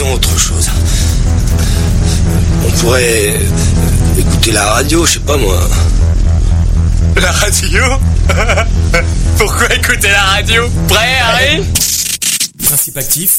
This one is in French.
Faisons autre chose. On pourrait écouter la radio, je sais pas moi. La radio? Pourquoi écouter la radio? Prêt, Harry? Principe actif,